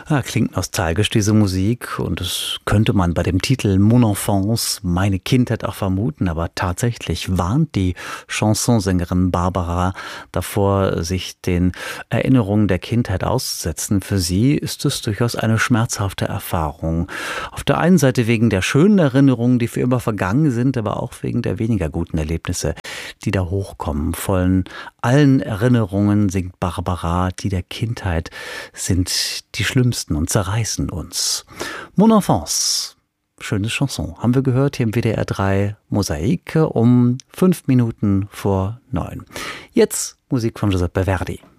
Ja, klingt nostalgisch, diese Musik, und das könnte man bei dem Titel Mon Enfance, meine Kindheit, auch vermuten, aber tatsächlich warnt die Chansonsängerin Barbara davor, sich den Erinnerungen der Kindheit auszusetzen. Für sie ist es durchaus eine schmerzhafte Erfahrung. Auf der einen Seite wegen der schönen Erinnerungen, die für immer vergangen sind, aber auch wegen der weniger guten Erlebnisse, die da hochkommen. Von allen Erinnerungen singt Barbara, die der Kindheit sind die schlimmsten und zerreißen uns. Mon Enfance, schönes Chanson, haben wir gehört hier im WDR 3 Mosaik um 5 Minuten vor 9. Jetzt Musik von Giuseppe Verdi.